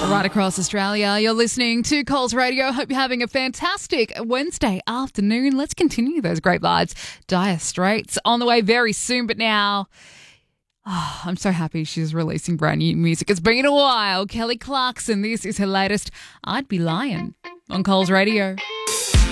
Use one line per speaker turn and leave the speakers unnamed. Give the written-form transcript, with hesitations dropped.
Right across Australia, you're listening to Coles Radio. Hope you're having a fantastic Wednesday afternoon. Let's continue those great vibes. Dire Straits on the way very soon, but now I'm so happy she's releasing brand new music. It's been a while. Kelly Clarkson, this is her latest I'd Be Lying on Coles Radio.